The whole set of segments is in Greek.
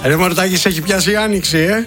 Ρε Μορτάκης, έχει πιάσει η άνοιξη,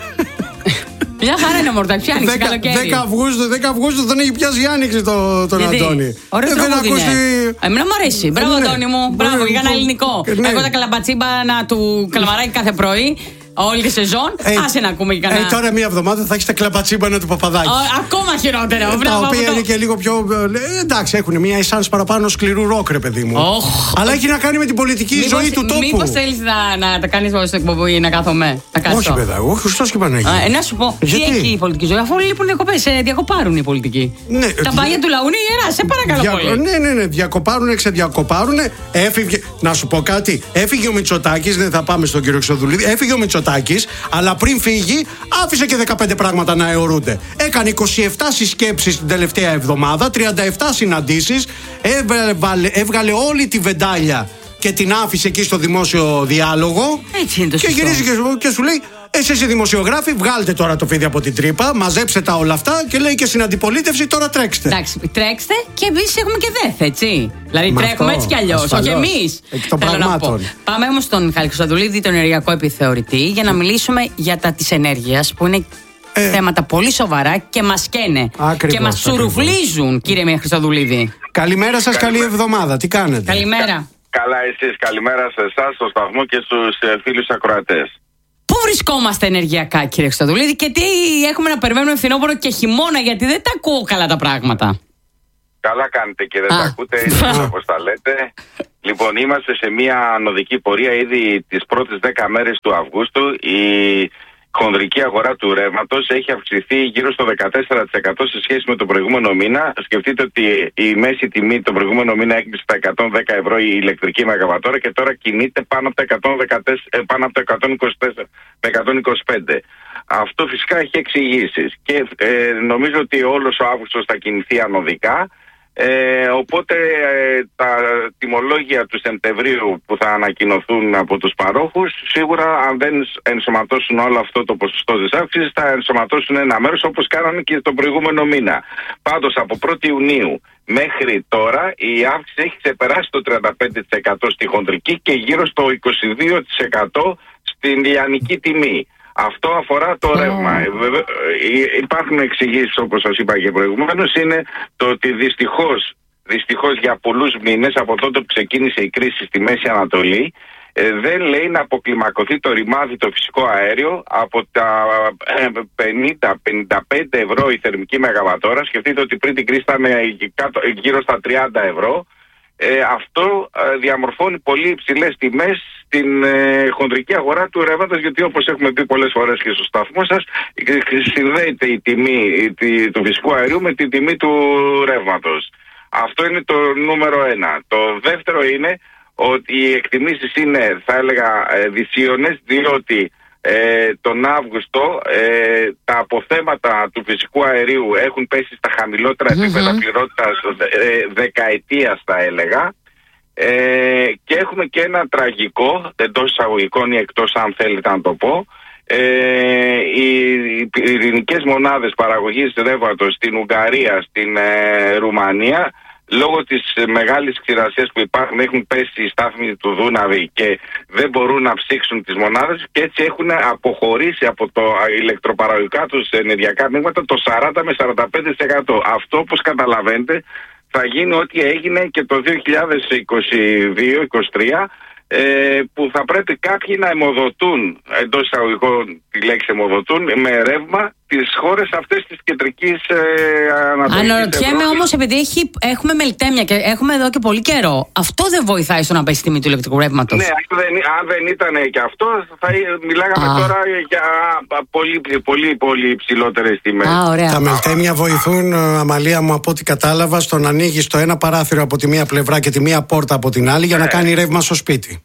Μια χαρά είναι ο Μορτάκης, άνοιξε καλοκαίρι. 10 Αυγούστου δεν έχει πιάσει η άνοιξη τον Αντώνη. Ωραίο τραγούδι είναι. Εμένα μου αρέσει. Μπράβο, Αντώνη μου. Μπράβο, για ένα ελληνικό. Εγώ τα καλαμπατσίμπανα του Καλαμαράκη κάθε πρωί. Όλη τη σεζόν, άσε να ακούμε και κανένα. Τώρα μία εβδομάδα θα έχει τα κλαπατσίμπανα του Παπαδάκη. Ακόμα χειρότερο. Τα οποία είναι και λίγο πιο. Εντάξει, έχουν μία εσάνς παραπάνω σκληρού ροκ, ρε παιδί μου. Αλλά έχει να κάνει με την πολιτική ζωή του τόπου. Μήπως θέλεις να τα κάνεις στο εκπομπή να κάθομαι? Όχι, παιδά, όχι, Χριστός και Παναγία. Να σου πω, τι έχει η πολιτική ζωή, αφού λείπουν διακοπές, διακοπάρουν οι πολιτικοί. Τα πάγια του λαού είναι ιερά, σε παρακαλώ πολύ. Ναι, διακοπάρουν, ξεδιακοπάρουν. Να σου πω κάτι, έφυγε ο Μητσοτάκης, δεν θα πάμε στον κύριο Χρυστοδουλίδη, έφυγε ο Μητσοτάκης. Αλλά πριν φύγει, άφησε και 15 πράγματα να αιωρούνται. Έκανε 27 συσκέψεις την τελευταία εβδομάδα, 37 συναντήσεις, έβγαλε όλη τη βεντάλια και την άφησε εκεί στο δημόσιο διάλογο. Έτσι είναι το σωστό. Και γυρίζει και σου λέει: εσείς οι δημοσιογράφοι, βγάλτε τώρα το φίδι από την τρύπα, μαζέψτε τα όλα αυτά και λέει και στην αντιπολίτευση: τώρα τρέξτε. Εντάξει, τρέξτε και εμείς έχουμε και ΔΕΘ, έτσι. Δηλαδή τρέχουμε έτσι κι αλλιώς. Όχι εμείς. Εκ των πραγμάτων. Πάμε όμως στον Μιχάλη Χρυστοδουλίδη, τον ενεργειακό επιθεωρητή, για να μιλήσουμε για τα της ενέργειας, που είναι θέματα πολύ σοβαρά και μας καίνε. Και μας σουρουφλίζουν, κύριε Χρυστοδουλίδη. Καλημέρα σας, καλή εβδομάδα. Τι κάνετε? Καλημέρα. Καλά, εσείς. Καλημέρα σε εσάς, στο σταθμό και στους φίλους ακροατές. Πού βρισκόμαστε ενεργειακά, κύριε Χρυστοδουλίδη, και τι έχουμε να περιμένουμε φθινόπωρο και χειμώνα, γιατί δεν τα ακούω καλά τα πράγματα. Καλά κάνετε και δεν τα ακούτε, όπως τα λέτε. Λοιπόν, είμαστε σε μια ανωδική πορεία ήδη τις πρώτες 10 μέρες του Αυγούστου. Η χονδρική αγορά του ρεύματος έχει αυξηθεί γύρω στο 14% σε σχέση με τον προηγούμενο μήνα. Σκεφτείτε ότι η μέση τιμή τον προηγούμενο μήνα έκλεισε στα 110 ευρώ η ηλεκτρική μεγαβατόρα και τώρα κινείται πάνω από τα 124 με 125. Αυτό φυσικά έχει εξηγήσεις και νομίζω ότι όλος ο Αύγουστος θα κινηθεί ανωδικά. Οπότε τα τιμολόγια του Σεπτεμβρίου που θα ανακοινωθούν από τους παρόχους, σίγουρα αν δεν ενσωματώσουν όλο αυτό το ποσοστό της αύξησης, θα ενσωματώσουν ένα μέρος όπως κάνανε και τον προηγούμενο μήνα. Πάντως από 1η Ιουνίου μέχρι τώρα η αύξηση έχει ξεπεράσει το 35% στη χοντρική και γύρω στο 22% στην λιανική τιμή. Αυτό αφορά το ρεύμα. Υπάρχουν εξηγήσεις, όπως σας είπα και προηγουμένως, είναι το ότι δυστυχώς για πολλούς μήνες από τότε που ξεκίνησε η κρίση στη Μέση Ανατολή δεν λέει να αποκλιμακωθεί το ρημάδι το φυσικό αέριο από τα 50-55 ευρώ η θερμική μεγαβατόρα. Σκεφτείτε ότι πριν την κρίση ήταν γύρω στα 30 ευρώ. Αυτό διαμορφώνει πολύ υψηλές τιμές στην χοντρική αγορά του ρεύματος, γιατί όπως έχουμε πει πολλές φορές και στο σταθμό σας, συνδέεται η τιμή του φυσικού αερίου με την τιμή του ρεύματος. Αυτό είναι το νούμερο 1. Το δεύτερο είναι ότι οι εκτιμήσεις είναι, θα έλεγα, δυσίωνες, διότι τον Αύγουστο τα αποθέματα του φυσικού αερίου έχουν πέσει στα χαμηλότερα επίπεδα πληρότητας δεκαετίας, θα έλεγα, και έχουμε και ένα τραγικό, εντός εισαγωγικών ή εκτός αν θέλετε να το πω, οι πυρηνικές μονάδες παραγωγής ρεύματος στην Ουγγαρία, στην Ρουμανία, λόγω της μεγάλης ξηρασίας που υπάρχουν, έχουν πέσει οι στάθμοι του Δούναβη και δεν μπορούν να ψήξουν τις μονάδες και έτσι έχουν αποχωρήσει από το ηλεκτροπαραγωγικά τους ενεργειακά μείγματα το 40 με 45%. Αυτό, όπως καταλαβαίνετε, θα γίνει ό,τι έγινε και το 2022-2023, που θα πρέπει κάποιοι να αιμοδοτούν, εντός εισαγωγικών τη λέξη αιμοδοτούν, με ρεύμα τις χώρες αυτές της κεντρικής Ανατολικής. Αναρωτιέμαι όμως, επειδή έχουμε μελτέμια και έχουμε εδώ και πολύ καιρό, αυτό δεν βοηθάει στο να πέσει η τιμή του ηλεκτρικού ρεύματος? Ναι, αν δεν ήταν και αυτό, θα μιλάγαμε τώρα για πολύ υψηλότερες τιμές. Τα μελτέμια βοηθούν, Αμαλία μου, από ό,τι κατάλαβα, στο να ανοίγεις το ένα παράθυρο από τη μία πλευρά και τη μία πόρτα από την άλλη για να κάνει ρεύμα στο σπίτι.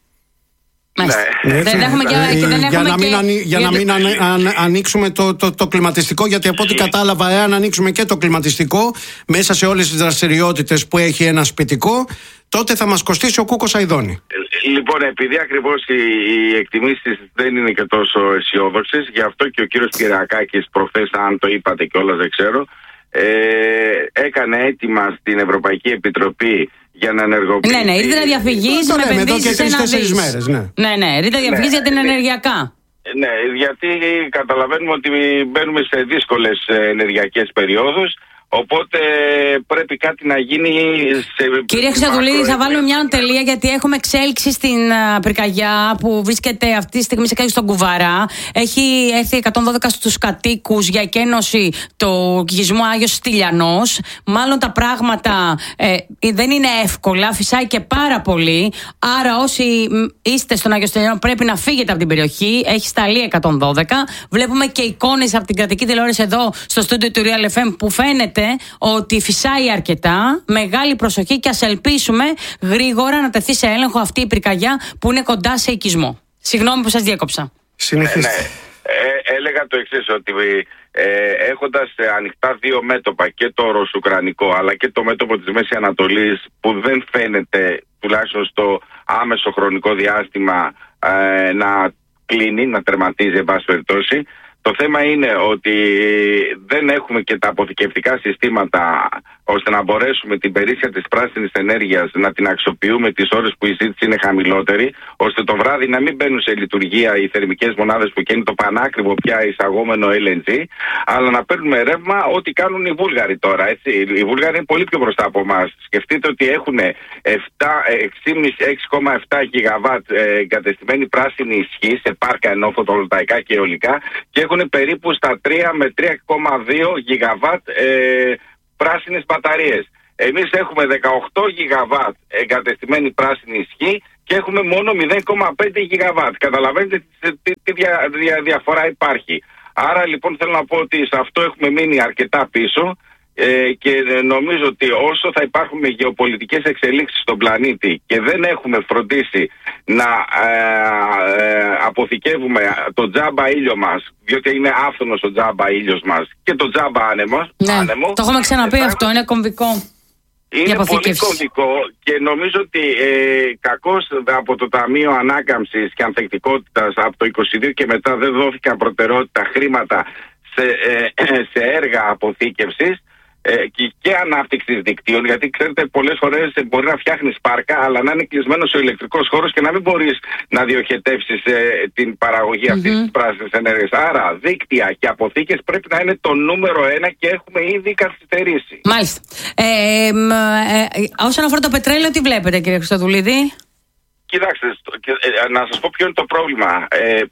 Για να μην ανοίξουμε το κλιματιστικό, γιατί από ό,τι κατάλαβα, εάν ανοίξουμε και το κλιματιστικό μέσα σε όλες τις δραστηριότητες που έχει ένα σπιτικό, τότε θα μας κοστίσει ο κούκος αηδόνι. Λοιπόν, επειδή ακριβώς οι εκτιμήσεις δεν είναι και τόσο αισιόδοξες, γι' αυτό και ο κύριος Κυριακάκης προχθές, αν το είπατε κιόλας δεν ξέρω, έκανε αίτημα στην Ευρωπαϊκή Επιτροπή για να ενεργοποιήσει. Ναι, ρήτρα διαφυγής με επενδύσεις σε 1 μέρες. Ναι, ρήτρα διαφυγής για την ενεργειακά. Ναι, γιατί καταλαβαίνουμε ότι μπαίνουμε σε δύσκολες ενεργειακές περιόδους. Οπότε πρέπει κάτι να γίνει. Κύριε Χρυστοδουλίδη, θα βάλουμε μια τελεία, γιατί έχουμε εξέλιξη στην πυρκαγιά που βρίσκεται αυτή τη στιγμή σε κάτι στον Κουβαρά. Έχει έρθει 112 στους κατοίκους για εκένωση το οικισμό Άγιος Στυλιανός. Μάλλον τα πράγματα δεν είναι εύκολα, φυσάει και πάρα πολύ. Άρα όσοι είστε στον Άγιο Στυλιανό πρέπει να φύγετε από την περιοχή. Έχει σταλεί 112. Βλέπουμε και εικόνες από την κρατική τηλεόραση εδώ στο στούντιο του Real FM που φαίνεται ότι φυσάει αρκετά. Μεγάλη προσοχή και ας ελπίσουμε γρήγορα να τεθεί σε έλεγχο αυτή η πυρκαγιά που είναι κοντά σε οικισμό. Συγγνώμη που σας διέκοψα. Συνεχίστε. Έλεγα το εξής, ότι έχοντας ανοιχτά 2 μέτωπα, και το ρωσουκρανικό αλλά και το μέτωπο της Μέσης Ανατολής, που δεν φαίνεται τουλάχιστον στο άμεσο χρονικό διάστημα να κλείνει, να τερματίζει εν πάση περιπτώσει. Το θέμα είναι ότι δεν έχουμε και τα αποθηκευτικά συστήματα ώστε να μπορέσουμε την περίσσια της πράσινης ενέργειας να την αξιοποιούμε τις ώρες που η ζήτηση είναι χαμηλότερη, ώστε το βράδυ να μην μπαίνουν σε λειτουργία οι θερμικές μονάδες που είναι το πανάκριβο πια εισαγόμενο LNG, αλλά να παίρνουμε ρεύμα ό,τι κάνουν οι Βούλγαροι τώρα. Έτσι. Οι Βούλγαροι είναι πολύ πιο μπροστά από εμάς. Σκεφτείτε ότι έχουν 6,7 γιγαβάτ εγκατεστημένη πράσινη ισχύ σε πάρκα, ενώ φωτοβολταϊκά και αιωλικά, και έχουν περίπου στα 3 με 3,2 γιγαβάτ πράσινες μπαταρίες. Εμείς έχουμε 18 γιγαβάτ εγκατεστημένη πράσινη ισχύ και έχουμε μόνο 0,5 γιγαβάτ. Καταλαβαίνετε τι διαφορά υπάρχει. Άρα λοιπόν θέλω να πω ότι σε αυτό έχουμε μείνει αρκετά πίσω. Και νομίζω ότι όσο θα υπάρχουν γεωπολιτικές εξελίξεις στον πλανήτη και δεν έχουμε φροντίσει να αποθηκεύουμε το τζάμπα ήλιο μας, διότι είναι άφθονος ο τζάμπα ήλιος μας και το τζάμπα άνεμο. Το έχουμε ξαναπεί αυτό, είναι κομβικό. Είναι πολύ κομβικό και νομίζω ότι κακώς από το Ταμείο Ανάκαμψης και Ανθεκτικότητας από το 2022 και μετά δεν δόθηκαν προτεραιότητα χρήματα σε έργα αποθήκευσης και ανάπτυξης δικτύων, γιατί ξέρετε πολλές φορές μπορεί να φτιάχνεις πάρκα αλλά να είναι κλεισμένος ο ηλεκτρικός χώρος και να μην μπορείς να διοχετεύσεις την παραγωγή αυτής της πράσινης ενέργειας. Άρα δίκτυα και αποθήκες πρέπει να είναι το νούμερο 1 και έχουμε ήδη καθυστερήσει. Μάλιστα. Όσον αφορά το πετρέλαιο, τι βλέπετε, κύριε Χρυστοδουλίδη? Κοιτάξτε, να σας πω ποιο είναι το πρόβλημα.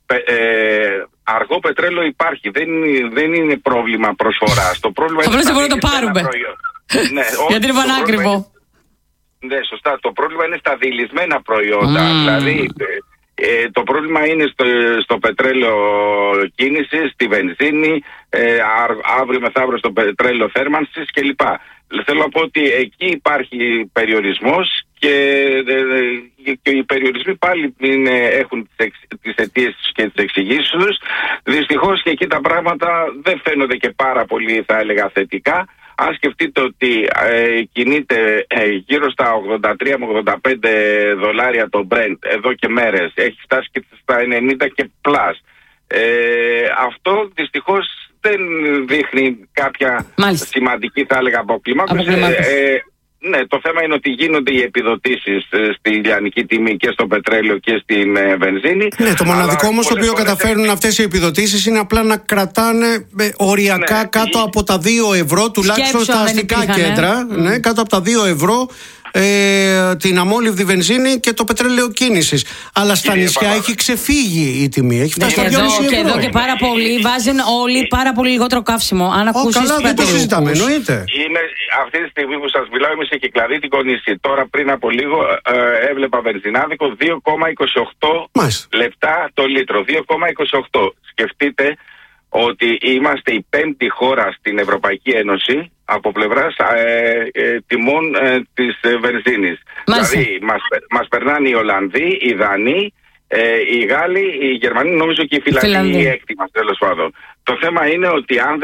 Αργό πετρέλαιο υπάρχει. Δεν είναι πρόβλημα προσφοράς. Το πρόβλημα είναι να το πάρουμε. Ναι, γιατί είναι πανάκριβο. Ναι, σωστά. Το πρόβλημα είναι στα δειλισμένα προϊόντα. Δηλαδή, το πρόβλημα είναι στο πετρέλαιο κίνησης, στη βενζίνη, αύριο μεθαύριο στο πετρέλαιο θέρμανσης κλπ. Θέλω να πω ότι εκεί υπάρχει περιορισμός και οι περιορισμοί πάλι έχουν τις αιτίες και τις εξηγήσεις τους. Δυστυχώς και εκεί τα πράγματα δεν φαίνονται και πάρα πολύ, θα έλεγα, θετικά. Αν σκεφτείτε ότι κινείται γύρω στα 83 με 85 δολάρια το Brent εδώ και μέρες, έχει φτάσει και στα 90 και πλάς. Αυτό δυστυχώς δεν δείχνει κάποια σημαντική, θα έλεγα, αποκλιμάκωση. Ναι, το θέμα είναι ότι γίνονται οι επιδοτήσεις στη λιανική τιμή και στο πετρέλαιο και στην βενζίνη. Ναι, το μοναδικό όμως το οποίο καταφέρνουν αυτές οι επιδοτήσεις είναι απλά να κρατάνε οριακά κάτω από τα 2 ευρώ, τουλάχιστον στα αστικά κέντρα. Ναι, κάτω από τα 2 ευρώ. Την αμόλυβδη βενζίνη και το πετρέλαιο κίνησης. Αλλά στα νησιά έχει ξεφύγει η τιμή. Έχει φτάσει στα 2,5 ευρώ. Και εδώ και πάρα πολύ βάζουν όλοι πάρα πολύ λιγότερο καύσιμο. Αν ακούσεις, καλά, δεν το συζητάμε, εννοείται. Αυτή τη στιγμή που σας μιλάω είμαι σε Κυκλαδίτικο νησί. Τώρα πριν από λίγο έβλεπα βενζινάδικο 2,28 λεπτά το λίτρο. 2,28. Σκεφτείτε ότι είμαστε η 5η χώρα στην Ευρωπαϊκή Ένωση από πλευράς τιμών της βενζίνης. Δηλαδή μας περνάνε οι Ολλανδοί, οι Δανείοι, οι Γάλλοι, οι Γερμανοί, νομίζω και οι Φιλανδοί, οι έκτη μας, τέλος πάντων. Το θέμα είναι ότι αν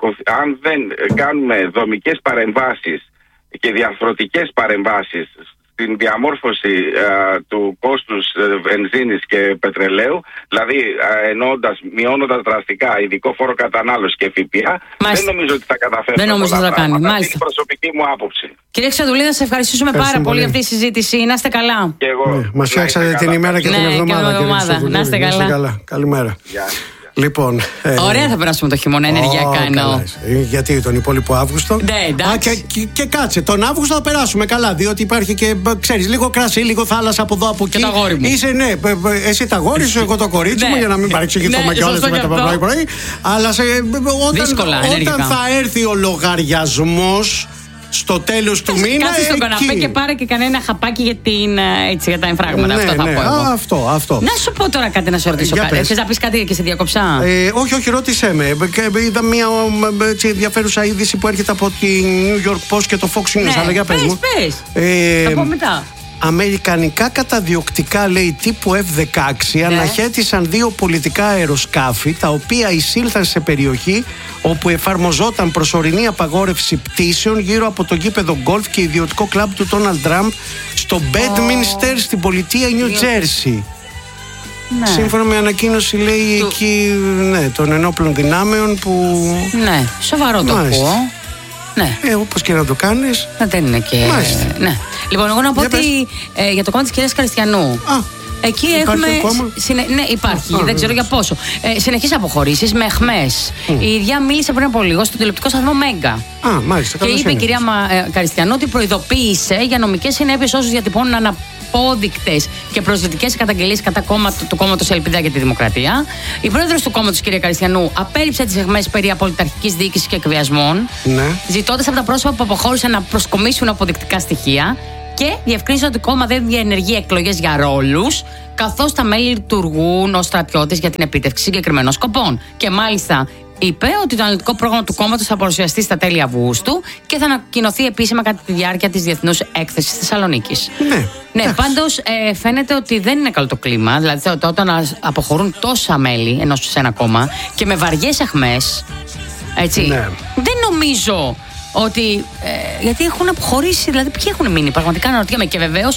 δεν κάνουμε δομικές παρεμβάσεις και διαρθρωτικές παρεμβάσεις την διαμόρφωση του κόστους βενζίνης και πετρελαίου, δηλαδή μειώνοντας δραστικά ειδικό φόρο κατανάλωση και ΦΠΑ, δεν νομίζω ότι θα καταφέρει. Δεν νομίζω ότι θα κάνει. Μάλιστα. Αυτή είναι η προσωπική μου άποψη. Κύριε Χρυστοδουλίδη, σε ευχαριστούμε πάρα πολύ για αυτή τη συζήτηση. Να είστε καλά. Και εγώ. Μας φτιάξατε την ημέρα και την εβδομάδα. Να είστε καλά. Καλημέρα. Λοιπόν, ωραία θα περάσουμε το χειμώνα, ενεργειακά εννοώ. Γιατί τον υπόλοιπο Αύγουστο. Ναι, εντάξει. Και κάτσε, τον Αύγουστο θα περάσουμε καλά. Διότι υπάρχει και, ξέρεις, λίγο κρασί, λίγο θάλασσα από εδώ από εκεί. Και το αγόρι μου. Είσαι, ναι, εσύ τα αγόρι σου, εγώ το κορίτσι μου, για να μην παρεξηγηθούμε κιόλας με το πρωί-πρωί. Αλλά όταν θα έρθει ο λογαριασμός στο τέλος του μήνα. Κάτσε στον καναπέ και πάρε και κανένα χαπάκι για τα εμφράγματα. Αυτό θα πω εγώ. Αυτό. Να σου πω τώρα κάτι, να σε ρωτήσω κάτι. Θες να πεις κάτι και σε διακοψά? Όχι, ρώτησέ με. Είδα μια ενδιαφέρουσα είδηση που έρχεται από τη New York Post και το Fox News. Αλλά για πες μου. Θα πω μετά. Αμερικανικά καταδιοκτικά, λέει, τύπου F-16 αναχέτησαν 2 πολιτικά αεροσκάφη, τα οποία εισήλθαν σε περιοχή όπου εφαρμοζόταν προσωρινή απαγόρευση πτήσεων γύρω από το γήπεδο γκολφ και ιδιωτικό κλαμπ του Ντόναλντ Τραμπ στο Μπέντμινστερ στην πολιτεία Νιου Τζέρσι. Ναι. Σύμφωνα με ανακοίνωση, λέει, εκεί των ενόπλων δυνάμεων που. Ναι, σοβαρό το ακούω. Ναι. Όπως και να το κάνεις. Δεν είναι και. Ναι. Λοιπόν, εγώ να πω ότι για το κόμμα της κυρίας Καριστιανού. Εκεί έχουμε. Ναι, υπάρχει. Δεν ξέρω για πόσο. Συνεχείς αποχωρήσεις με εχμές. Η ίδια μίλησε πριν από λίγο στο τηλεοπτικό σταθμό Μέγκα. Μάλιστα. Και είπε η κυρία Καριστιανού ότι προειδοποίησε για νομικές συνέπειες όσους διατυπώνουν αναπόδεικτες και προσβλητικές καταγγελίες κατά του κόμματος Ελπίδα για τη Δημοκρατία. Η πρόεδρος του κόμματος, κυρία Καριστιανού, απέρριψε τις αιχμές περί απολυταρχικής διοίκησης και εκβιασμών, ζητώντας από τα πρόσωπα που αποχώρησαν να προσκομίσουν αποδεικτικά στοιχεία. Και διευκρίνησε ότι το κόμμα δεν διενεργεί εκλογές για ρόλους, καθώς τα μέλη λειτουργούν ως στρατιώτες για την επίτευξη συγκεκριμένων σκοπών. Και μάλιστα είπε ότι το αναλυτικό πρόγραμμα του κόμματος θα παρουσιαστεί στα τέλη Αυγούστου και θα ανακοινωθεί επίσημα κατά τη διάρκεια της Διεθνούς Έκθεσης της Θεσσαλονίκης. Ναι, πάντως φαίνεται ότι δεν είναι καλό το κλίμα. Δηλαδή, όταν αποχωρούν τόσα μέλη ενός σε ένα κόμμα και με βαριές αιχμές, έτσι, δεν νομίζω. Ότι. Γιατί έχουν αποχωρήσει, δηλαδή ποιοι έχουν μείνει. Πραγματικά αναρωτιέμαι. Και βεβαίως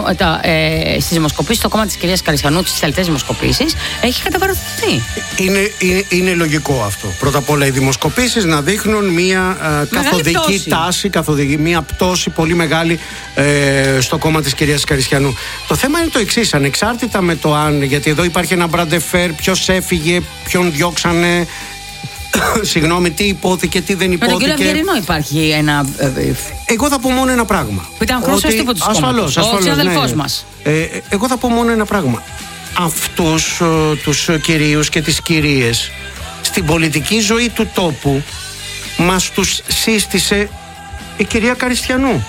στις δημοσκοπήσεις, το κόμμα της κυρίας Καριστιανού, στις τελετές δημοσκοπήσεις, έχει καταβαρωθεί. Είναι λογικό αυτό. Πρώτα απ' όλα, οι δημοσκοπήσεις να δείχνουν μια καθοδική τάση, μια πτώση πολύ μεγάλη στο κόμμα της κυρίας Καριστιανού. Το θέμα είναι το εξής. Ανεξάρτητα με το αν. Γιατί εδώ υπάρχει ένα μπραντεφέρ, ποιος έφυγε, ποιον διώξανε. Συγγνώμη, τι υπόθηκε, τι δεν υπόθηκε. Με τον κύριο Αυγερινό υπάρχει ένα. Εγώ θα πω μόνο ένα πράγμα. Που ήταν χρώσος τύπου του κόμματος. Ο συναδελφός μας. Εγώ θα πω μόνο ένα πράγμα. Αυτούς τους κυρίους και τις κυρίες στην πολιτική ζωή του τόπου μας τους σύστησε η κυρία Καριστιανού.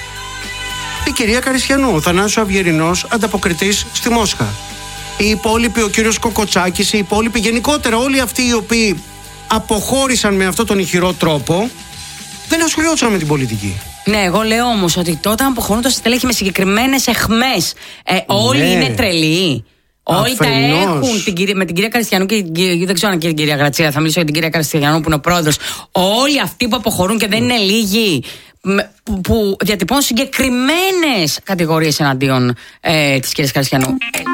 Η κυρία Καριστιανού, ο Θανάσης Αυγερινός, ανταποκριτής στη Μόσχα. Οι υπόλοιποι, ο κύριος Κοκοτσάκης, οι υπόλοιποι, γενικότερα όλοι αυτοί οι οποίοι αποχώρησαν με αυτόν τον ηχηρό τρόπο, δεν ασχολιόντουσαν με την πολιτική. Ναι, εγώ λέω όμως ότι όταν αποχωρούν τα στελέχη με συγκεκριμένες αιχμές, όλοι είναι τρελοί. Όλοι τα έχουν με την κυρία Καριστιανού και δεν ξέρω αν και την κυρία Γρατσία, θα μιλήσω για την κυρία Καριστιανού που είναι ο πρόεδρος. Όλοι αυτοί που αποχωρούν και δεν είναι λίγοι, που διατυπώνουν συγκεκριμένες κατηγορίες εναντίον της κυρίας Καριστιανού.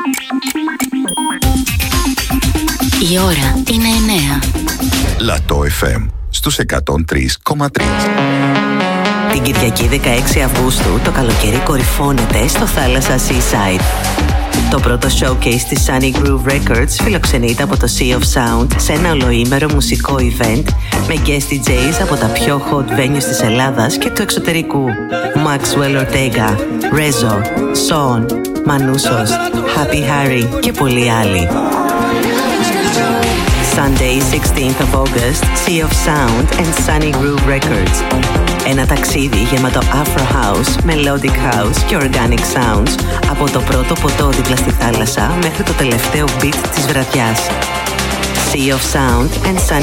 Η ώρα είναι 9. Λατό FM στους 103,3. Την Κυριακή 16 Αυγούστου το καλοκαίρι κορυφώνεται στο θάλασσα Seaside. Το πρώτο showcase της Sunny Groove Records φιλοξενείται από το Sea of Sound σε ένα ολοήμερο μουσικό event με guest DJs από τα πιο hot venues της Ελλάδας και του εξωτερικού. Maxwell Ortega, Rezo, Son, Manousos, Happy Harry και πολλοί άλλοι. Sunday 16th of August, Sea of Sound and Sunny Groove Records. Ένα ταξίδι γεμάτο Afro House, Melodic House και Organic Sounds από το πρώτο ποτό δίπλα στη θάλασσα μέχρι το τελευταίο beat της βραδιάς. Sea of Sound and Sunny